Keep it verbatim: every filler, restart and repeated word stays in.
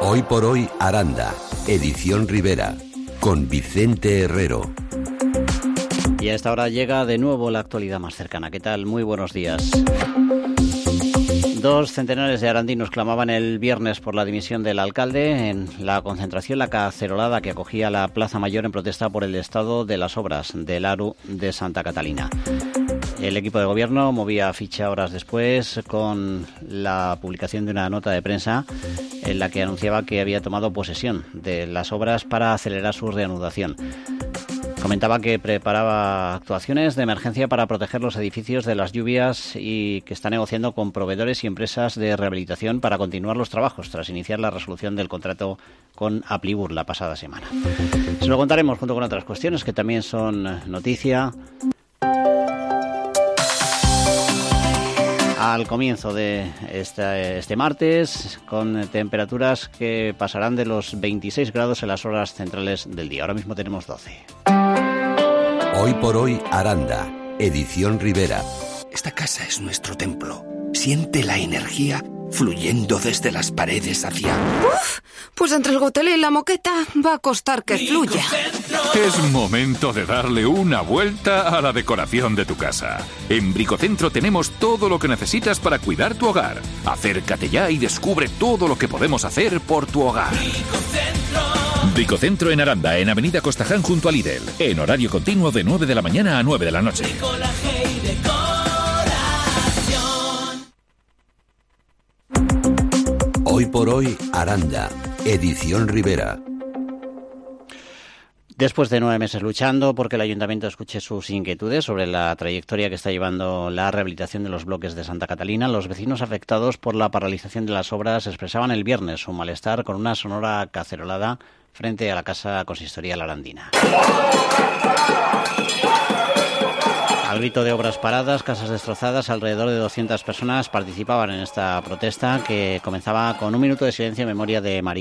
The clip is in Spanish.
Hoy por hoy, Aranda, edición Rivera, con Vicente Herrero. Y a esta hora llega de nuevo la actualidad más cercana. ¿Qué tal? Muy buenos días. Dos centenares de arandinos clamaban el viernes por la dimisión del alcalde en la concentración La Cacerolada que acogía la Plaza Mayor en protesta por el estado de las obras del A R U de Santa Catalina. El equipo de gobierno movía ficha horas después con la publicación de una nota de prensa en la que anunciaba que había tomado posesión de las obras para acelerar su reanudación. Comentaba que preparaba actuaciones de emergencia para proteger los edificios de las lluvias y que está negociando con proveedores y empresas de rehabilitación para continuar los trabajos tras iniciar la resolución del contrato con Aplibur la pasada semana. Se lo contaremos junto con otras cuestiones que también son noticia al comienzo de este, este martes, con temperaturas que pasarán de los veintiséis grados en las horas centrales del día. Ahora mismo tenemos doce. Hoy por hoy, Aranda, edición Rivera. Esta casa es nuestro templo. Siente la energía fluyendo desde las paredes hacia... Uf, pues entre el gotelé y la moqueta va a costar que fluya. Es momento de darle una vuelta a la decoración de tu casa. En Bricocentro tenemos todo lo que necesitas para cuidar tu hogar. Acércate ya y descubre todo lo que podemos hacer por tu hogar. Bricocentro. Bricocentro en Aranda, en Avenida Costaján junto a Lidl. En horario continuo de nueve de la mañana a nueve de la noche. Hoy por hoy, Aranda, edición Rivera. Después de nueve meses luchando porque el Ayuntamiento escuche sus inquietudes sobre la trayectoria que está llevando la rehabilitación de los bloques de Santa Catalina, los vecinos afectados por la paralización de las obras expresaban el viernes su malestar con una sonora cacerolada frente a la Casa Consistorial Arandina. Al grito de obras paradas, casas destrozadas, alrededor de doscientas personas participaban en esta protesta que comenzaba con un minuto de silencio en memoria de Mari